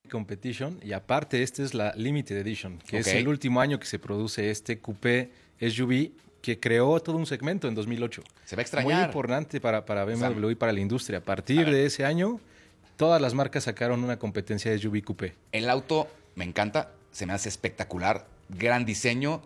Competition, y aparte esta es la Limited Edition, que Ok. es el último año que se produce este coupé SUV que creó todo un segmento en 2008. Se va a Muy extrañar. importante para BMW O sea, y para la industria. A partir de ese año, todas las marcas sacaron una competencia de SUV coupé. El auto me encanta, se me hace espectacular, gran diseño,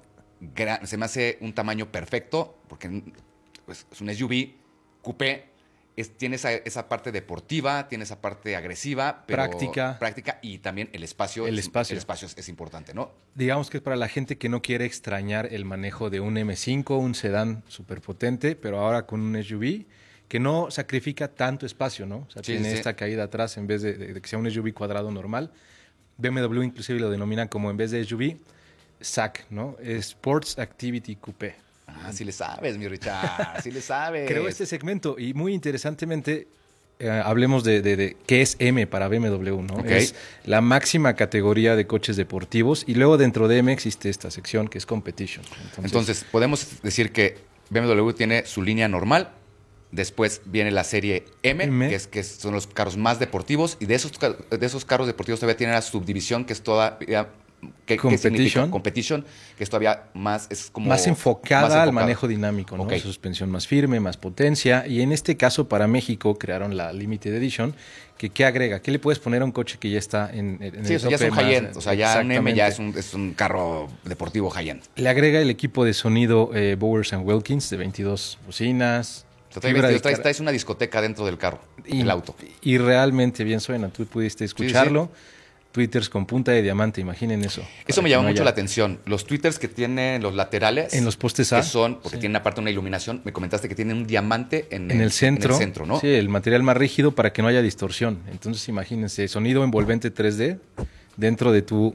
se me hace un tamaño perfecto, porque pues, es un SUV coupé, tiene esa parte deportiva, tiene esa parte agresiva, pero práctica y también el espacio. El es importante, ¿no? Digamos que es para la gente que no quiere extrañar el manejo de un M5, un sedán superpotente, pero ahora con un SUV que no sacrifica tanto espacio, ¿no? O sea, Sí, tiene sí. esta caída atrás en vez de que sea un SUV cuadrado normal. BMW inclusive lo denominan como, en vez de SUV, SAC, ¿no? Sports Activity Coupé. Ah, sí le sabes, mi Richard, sí le sabes. Creo este segmento y muy interesantemente hablemos de qué es M para BMW, ¿no? Ok. Es la máxima categoría de coches deportivos y luego dentro de M existe esta sección que es Competition. Entonces, podemos decir que BMW tiene su línea normal, después viene la serie M. Que son los carros más deportivos, y de esos carros deportivos todavía tiene la subdivisión que es todavía... ¿Qué significa? Competition, que es todavía más... Es como más enfocada al manejo dinámico, ¿no? Okay. Suspensión más firme, más potencia. Y en este caso, para México, crearon la Limited Edition. ¿Qué agrega? ¿Qué le puedes poner a un coche que ya está en sí, el eso ya es un high-end. O sea, ya un M ya es Exactamente. un carro deportivo high-end. Le agrega el equipo de sonido Bowers & Wilkins de 22 bocinas. O sea, traes una discoteca dentro del carro, el auto. Y realmente bien suena. Tú pudiste escucharlo. Sí, sí. Twitters con punta de diamante, imaginen eso. Eso me llama mucho la atención. Los twitters que tienen los laterales. En los postes A. Que son, porque tienen aparte una iluminación. Me comentaste que tienen un diamante en el centro. En el centro, ¿no? Sí, el material más rígido para que no haya distorsión. Entonces, imagínense, sonido envolvente 3D dentro de tu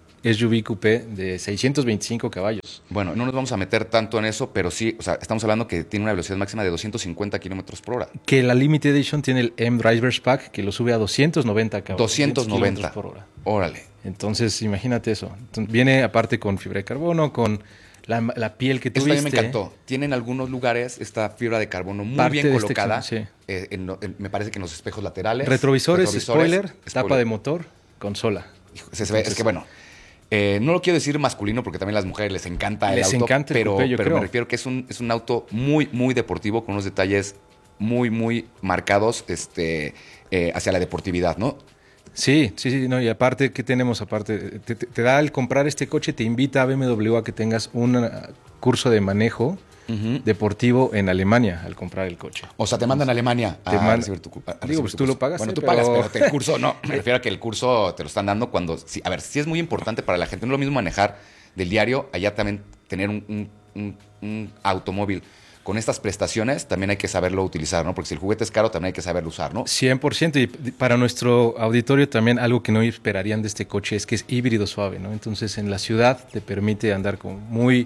SUV coupé de 625 caballos. Bueno, no nos vamos a meter tanto en eso, pero sí, o sea, estamos hablando que tiene una velocidad máxima de 250 kilómetros por hora. Que la Limited Edition tiene el M-Drivers Pack, que lo sube a 290 caballos. 290 por hora. Órale. Entonces, imagínate eso. Entonces, viene aparte con fibra de carbono, con la piel que tuviste. Eso también me encantó. Tienen algunos lugares esta fibra de carbono muy bien colocada. Sí. Me parece que en los espejos laterales. Retrovisores, spoiler, tapa de motor, consola. Es que bueno... no lo quiero decir masculino porque también a las mujeres les encanta el auto. Les encanta el coupé, pero me refiero que es un auto muy, muy deportivo, con unos detalles muy, muy marcados hacia la deportividad, ¿no? Sí, no, y aparte, ¿qué tenemos aparte? Te da el comprar este coche, te invita a BMW a que tengas un curso de manejo deportivo en Alemania al comprar el coche. O sea, te mandan a Alemania a recibir tu curso. Digo, pues tú lo pagas. Bueno, tú pagas, pero el curso no. Me refiero a que el curso te lo están dando cuando... Sí, a ver, sí es muy importante para la gente. No es lo mismo manejar del diario, allá también tener un automóvil con estas prestaciones, también hay que saberlo utilizar, ¿no? Porque si el juguete es caro, también hay que saberlo usar, ¿no? 100%. Y para nuestro auditorio también algo que no esperarían de este coche es que es híbrido suave, ¿no? Entonces, en la ciudad te permite andar como muy...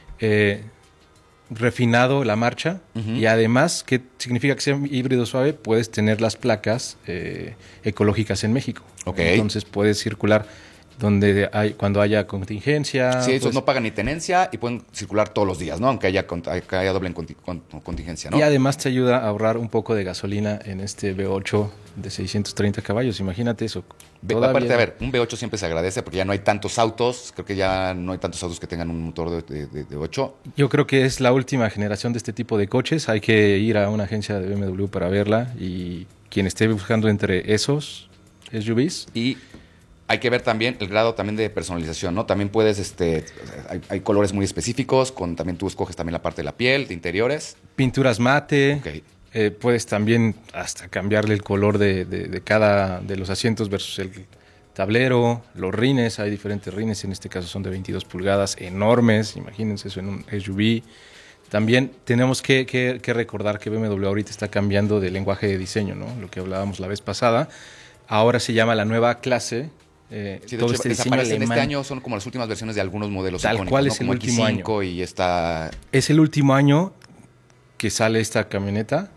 refinado la marcha y además, ¿qué significa que sea híbrido suave? Puedes tener las placas ecológicas en México. Okay. Entonces puedes circular cuando haya contingencia. Sí, esos no pagan ni tenencia y pueden circular todos los días, ¿no? Aunque haya doble contingencia, ¿no? Y además te ayuda a ahorrar un poco de gasolina en este V8 de 630 caballos. Imagínate eso. Aparte, a ver, un V8 siempre se agradece porque ya no hay tantos autos. Creo que ya no hay tantos autos que tengan un motor de 8. Yo creo que es la última generación de este tipo de coches. Hay que ir a una agencia de BMW para verla y quien esté buscando entre esos SUVs. Y hay que ver también el grado también de personalización, ¿no? También puedes, hay colores muy específicos, también tú escoges también la parte de la piel, de interiores. Pinturas mate. Okay. Puedes también hasta cambiarle el color de cada de los asientos versus el tablero, los rines, hay diferentes rines, en este caso son de 22 pulgadas, enormes, imagínense eso en un SUV. También tenemos que recordar que BMW ahorita está cambiando de lenguaje de diseño, ¿no? Lo que hablábamos la vez pasada. Ahora se llama la nueva clase. Sí, de hecho, desaparecen este año, son como las últimas versiones de algunos modelos tal icónicos, cual ¿no? es como el último año. Y esta... Es el último año que sale esta camioneta.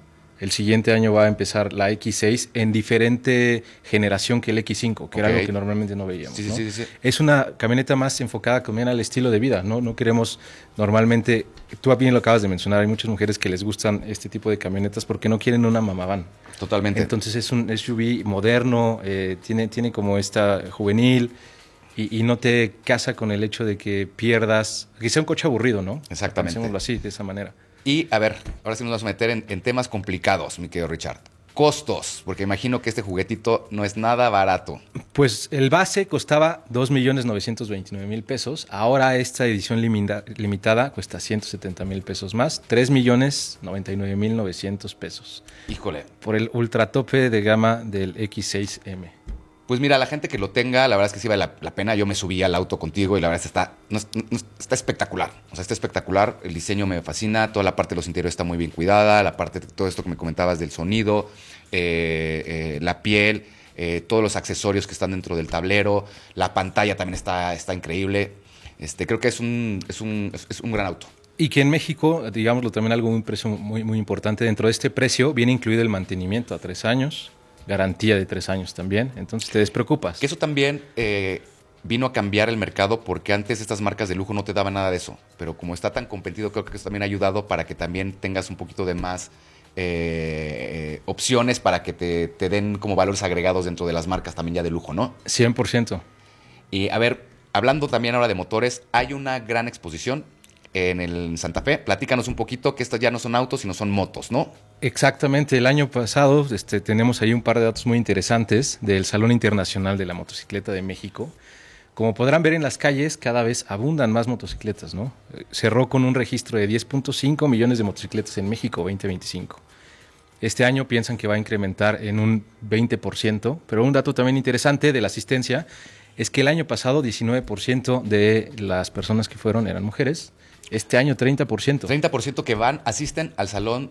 El siguiente año va a empezar la X6 en diferente generación que el X5, que era algo que normalmente no veíamos. Sí, ¿no? sí. Es una camioneta más enfocada también al estilo de vida, ¿no? No queremos normalmente, tú bien lo acabas de mencionar, hay muchas mujeres que les gustan este tipo de camionetas porque no quieren una mamaván. Totalmente. Entonces es un SUV moderno, tiene como esta juvenil y no te casa con el hecho de que pierdas, que sea un coche aburrido, ¿no? Exactamente. Pensémoslo así, de esa manera. Y a ver, ahora sí nos vamos a meter en temas complicados, mi querido Richard. Costos, porque imagino que este juguetito no es nada barato. Pues el base costaba 2.929.000 pesos. Ahora esta edición limitada cuesta 170.000 pesos más, 3.099.900 pesos. Híjole. Por el ultra tope de gama del X6M. Pues mira, la gente que lo tenga, la verdad es que sí vale la pena. Yo me subí al auto contigo y la verdad es que está espectacular. O sea, está espectacular. El diseño me fascina. Toda la parte de los interiores está muy bien cuidada. La parte de todo esto que me comentabas del sonido, la piel, todos los accesorios que están dentro del tablero. La pantalla también está increíble. Creo que es un gran auto. Y que en México, digámoslo también un precio muy, muy importante. Dentro de este precio viene incluido el mantenimiento a 3 años. Garantía de 3 años también, entonces te despreocupas. Que eso también vino a cambiar el mercado porque antes estas marcas de lujo no te daban nada de eso, pero como está tan competido creo que eso también ha ayudado para que también tengas un poquito de más opciones para que te den como valores agregados dentro de las marcas también ya de lujo, ¿no? 100%. Y a ver, hablando también ahora de motores, hay una gran exposición en Santa Fe. Platícanos un poquito que estas ya no son autos, sino son motos, ¿no? Exactamente, el año pasado tenemos ahí un par de datos muy interesantes del Salón Internacional de la Motocicleta de México. Como podrán ver en las calles, cada vez abundan más motocicletas, ¿no? Cerró con un registro de 10.5 millones de motocicletas en México 2025. Este año piensan que va a incrementar en un 20%, pero un dato también interesante de la asistencia es que el año pasado 19% de las personas que fueron eran mujeres. Este año 30%. 30% que asisten al salón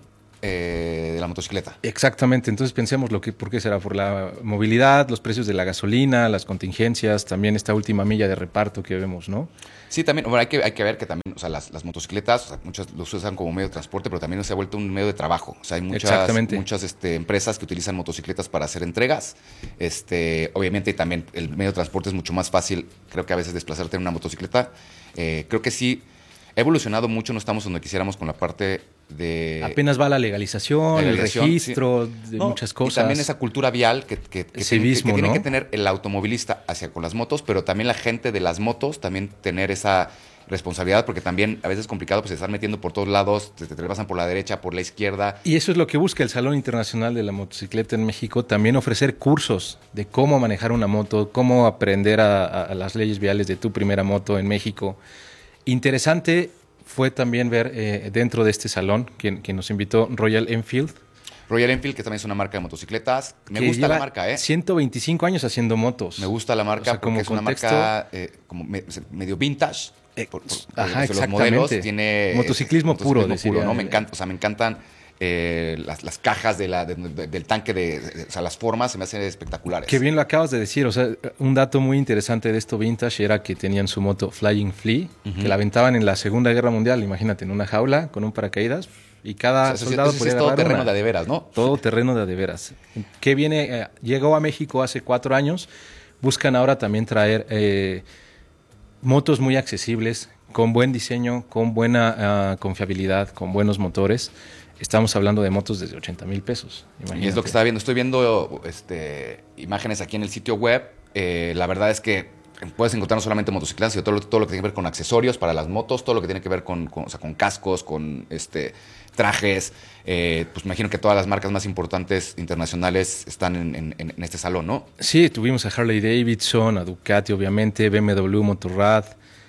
de la motocicleta. Exactamente, entonces pensemos por qué será, por la movilidad, los precios de la gasolina, las contingencias, también esta última milla de reparto que vemos, ¿no? Sí, también, bueno, hay que ver que también, o sea, las motocicletas, o sea, muchas los usan como medio de transporte, pero también se ha vuelto un medio de trabajo. O sea, hay muchas empresas que utilizan motocicletas para hacer entregas. Obviamente también el medio de transporte es mucho más fácil, creo que a veces desplazarte en una motocicleta. Creo que sí. Ha evolucionado mucho, no estamos donde quisiéramos con la parte de... Apenas va la legalización, el registro, sí. de muchas cosas. Y también esa cultura vial que tiene que tener el automovilista con las motos, pero también la gente de las motos, también tener esa responsabilidad, porque también a veces es complicado pues estar metiendo por todos lados, te pasan por la derecha, por la izquierda. Y eso es lo que busca el Salón Internacional de la Motocicleta en México, también ofrecer cursos de cómo manejar una moto, cómo aprender a las leyes viales de tu primera moto en México. Interesante fue también ver dentro de este salón que nos invitó Royal Enfield. Royal Enfield, que también es una marca de motocicletas. Me gusta la marca, 125 años haciendo motos. Me gusta la marca, o sea, porque es una marca como medio vintage. Exactamente. Los modelos tiene motociclismo puro, ¿no? Me encanta, o sea, me encantan las cajas del tanque, o sea, las formas se me hacen espectaculares. Qué bien lo acabas de decir, o sea, un dato muy interesante de esto vintage era que tenían su moto Flying Flea, que la aventaban en la Segunda Guerra Mundial, imagínate, en una jaula con un paracaídas, y cada soldado podía agarrar todo terreno de a de veras, ¿no? Todo terreno de a de veras. ¿Qué viene? Llegó a México hace 4 años, buscan ahora también traer motos muy accesibles, con buen diseño, con buena confiabilidad, con buenos motores. Estamos hablando de motos desde 80,000 pesos. Imagínate. Y es lo que estaba viendo. Estoy viendo imágenes aquí en el sitio web. La verdad es que puedes encontrar no solamente motocicletas, sino todo lo que tiene que ver con accesorios para las motos, todo lo que tiene que ver con cascos, con trajes. Pues me imagino que todas las marcas más importantes internacionales están en este salón, ¿no? Sí, tuvimos a Harley Davidson, a Ducati, obviamente, BMW, Motorrad.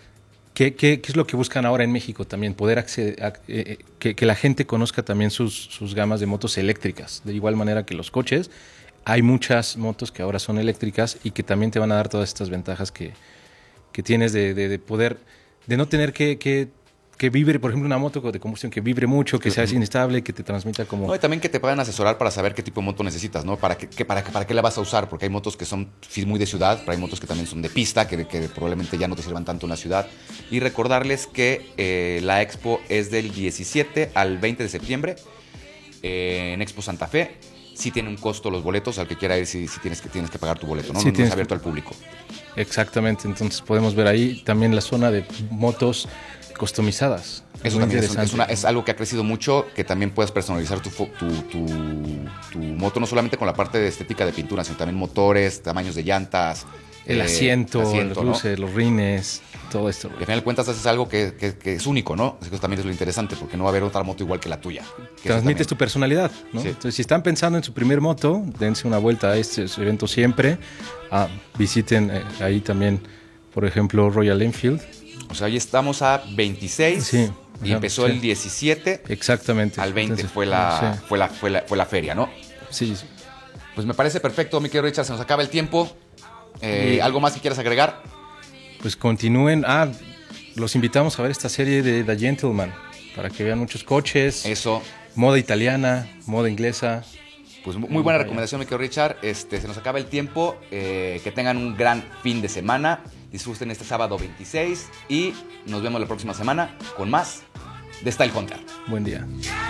¿Qué es lo que buscan ahora en México también? Poder acceder que la gente conozca también sus gamas de motos eléctricas. De igual manera que los coches, hay muchas motos que ahora son eléctricas y que también te van a dar todas estas ventajas que tienes de poder, de no tener que vibre, por ejemplo, una moto de combustión que vibre mucho, que sea inestable, que te transmita como... No, y también que te puedan asesorar para saber qué tipo de moto necesitas, ¿no? ¿Para qué la vas a usar? Porque hay motos que son muy de ciudad, pero hay motos que también son de pista, que probablemente ya no te sirvan tanto en la ciudad. Y recordarles que la expo es del 17 al 20 de septiembre. en Expo Santa Fe. Sí tiene un costo los boletos, al que quiera ir, sí tienes que pagar tu boleto, ¿no? Sí, No es abierto al público. Exactamente, entonces podemos ver ahí también la zona de motos customizadas. Eso Muy también interesante. es algo que ha crecido mucho, que también puedes personalizar tu moto, no solamente con la parte de estética de pintura, sino también motores, tamaños de llantas. El asiento, las ¿no? luces, los rines, todo esto. Y al final de cuentas haces algo que es único, ¿no? Eso también es lo interesante, porque no va a haber otra moto igual que la tuya. Transmites tu personalidad, ¿no? Sí. Entonces, si están pensando en su primer moto, dense una vuelta a este evento siempre. Visiten ahí también, por ejemplo, Royal Enfield. O sea, hoy estamos a 26 Sí, y empezó el 17. Exactamente. Al 20 Entonces, fue la feria, ¿no? Sí. Pues me parece perfecto, mi querido Richard, se nos acaba el tiempo. ¿Algo más que quieras agregar? Pues continúen. Los invitamos a ver esta serie de The Gentleman, para que vean muchos coches. Eso. Moda italiana, moda inglesa. Pues muy buena recomendación, mi querido Richard. Se nos acaba el tiempo. Que tengan un gran fin de semana. Disfruten este sábado 26 y nos vemos la próxima semana con más de Style Hunter. Buen día.